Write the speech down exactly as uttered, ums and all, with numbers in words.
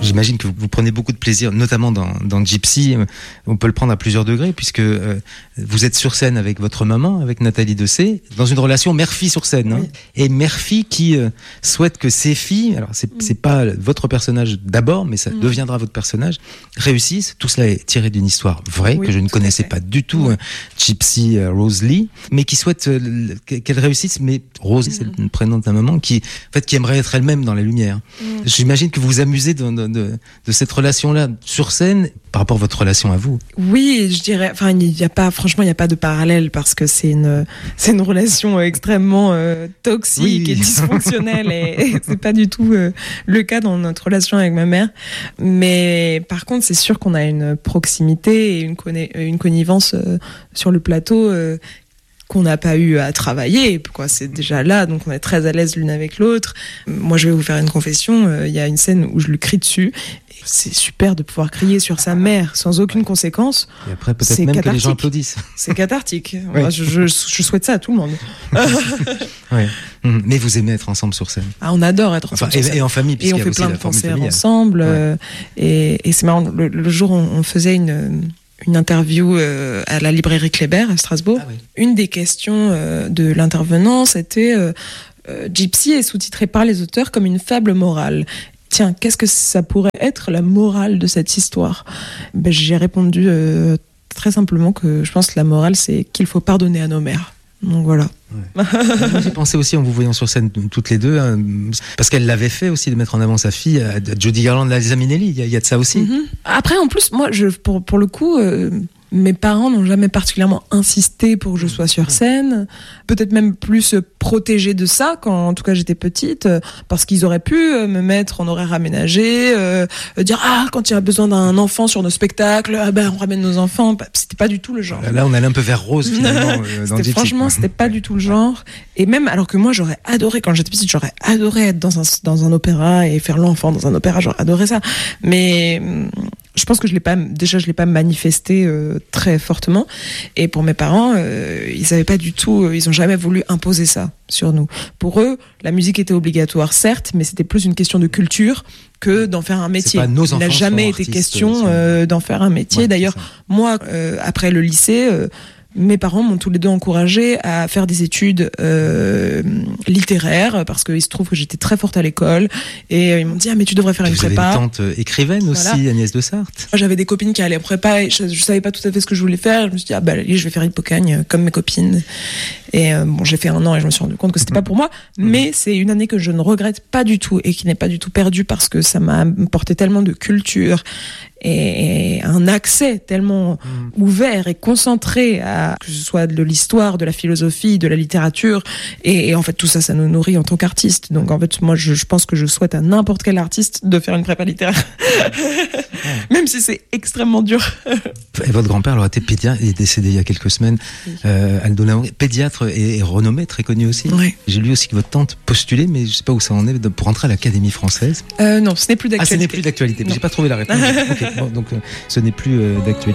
J'imagine que vous, vous prenez beaucoup de plaisir, notamment dans, dans Gypsy. On peut le prendre à plusieurs degrés, puisque euh, vous êtes sur scène avec votre maman, avec Nathalie Dessay, dans une relation mère-fille sur scène. Hein, oui. Et mère-fille qui euh, souhaite que ses filles, alors c'est, mm. c'est pas votre personnage d'abord, mais ça mm. deviendra votre personnage, réussissent. Tout cela est tiré d'une histoire vraie, oui, que je ne connaissais pas du tout, oui. euh, Gypsy euh, Rose Lee, mais qui souhaite euh, qu'elle réussisse. Mais Rose, mm. c'est le prénom de ta maman, qui, en fait, qui aimerait être elle-même dans la lumière. Mm. J'imagine que vous vous amusez de, de, de, de cette relation-là sur scène par rapport à votre relation à vous. Oui, je dirais, enfin, il y a pas, franchement, il n'y a pas de parallèle parce que c'est une, c'est une relation extrêmement euh, toxique oui. et dysfonctionnelle et, et c'est pas du tout euh, le cas dans notre relation avec ma mère. Mais par contre, c'est sûr qu'on a une proximité et une, conna- une connivence euh, sur le plateau euh, qu'on n'a pas eu à travailler, quoi. C'est déjà là, donc on est très à l'aise l'une avec l'autre. Moi, je vais vous faire une confession, il euh, y a une scène où je lui crie dessus. C'est super de pouvoir crier sur sa mère sans aucune conséquence. Et après, peut-être c'est même cathartique. Que les gens applaudissent. C'est cathartique. Oui. Moi, je, je, je souhaite ça à tout le monde. Oui. Mais vous aimez être ensemble sur scène. Ah, on adore être ensemble enfin, sur scène. Et en famille, et on fait plein de concerts ensemble. Ouais. Euh, et, et c'est marrant, le, le jour où on faisait une... une interview euh, à la librairie Kléber à Strasbourg. Ah oui. Une des questions euh, de l'intervenant, c'était euh, euh, Gypsy est sous-titré par les auteurs comme une fable morale. Tiens, qu'est-ce que ça pourrait être la morale de cette histoire ? Ben, j'ai répondu euh, très simplement que je pense que la morale, c'est qu'il faut pardonner à nos mères. Donc voilà. Ouais. Moi, j'ai pensé aussi en vous voyant sur scène toutes les deux, hein, parce qu'elle l'avait fait aussi de mettre en avant sa fille, à Judy Garland, à Liza Minnelli. Il y, y a de ça aussi. Mm-hmm. Après, en plus, moi, je, pour pour le coup. Euh, Mes parents n'ont jamais particulièrement insisté pour que je sois sur scène, peut-être même plus protégée de ça quand en tout cas j'étais petite, parce qu'ils auraient pu me mettre en horaire aménagé, euh, dire ah quand il y a besoin d'un enfant sur nos spectacles, ah ben on ramène nos enfants. C'était pas du tout le genre. Là on allait un peu vers Rose finalement. euh, dans c'était, franchement c'était pas du tout le genre. Et même alors que moi j'aurais adoré quand j'étais petite, j'aurais adoré être dans un dans un opéra et faire l'enfant dans un opéra, j'aurais adoré ça. Mais je pense que je l'ai pas, déjà je l'ai pas manifesté euh, très fortement. Et pour mes parents, euh, ils avaient pas du tout, euh, ils ont jamais voulu imposer ça sur nous. Pour eux, la musique était obligatoire, certes, mais c'était plus une question de culture que d'en faire un métier. Il n'a jamais été question euh, d'en faire un métier. Ouais, d'ailleurs, moi, euh, après le lycée, euh, mes parents m'ont tous les deux encouragé à faire des études euh, littéraires parce qu'il se trouve que j'étais très forte à l'école et euh, ils m'ont dit ah mais tu devrais faire une vous prépa. Vous avez une tante écrivaine aussi, voilà. Agnès de Sarthe. Moi, j'avais des copines qui allaient en prépa et je, je savais pas tout à fait ce que je voulais faire. Je me suis dit ah bah allez, je vais faire Hippocagne comme mes copines. Et euh, bon j'ai fait un an et je me suis rendu compte que c'était mmh. pas pour moi. Mmh. Mais c'est une année que je ne regrette pas du tout et qui n'est pas du tout perdue parce que ça m'a apporté tellement de culture et un accès tellement mmh. ouvert et concentré à que ce soit de l'histoire, de la philosophie, de la littérature et, et en fait tout ça ça nous nourrit en tant qu'artiste. Donc en fait moi je, je pense que je souhaite à n'importe quel artiste de faire une prépa littéraire mmh. même si c'est extrêmement dur. Et votre grand-père alors était pédiatre, il est décédé il y a quelques semaines, oui. euh, Aldo Laouri, pédiatre et, et renommé, très connu aussi. Oui. J'ai lu aussi que votre tante postulait, mais je sais pas où ça en est, pour entrer à l'Académie française. Euh, non, ce n'est plus d'actualité. Ah, ce n'est plus d'actualité. J'ai pas trouvé la réponse. Okay. Bon, donc, euh, ce n'est plus euh, d'actualité.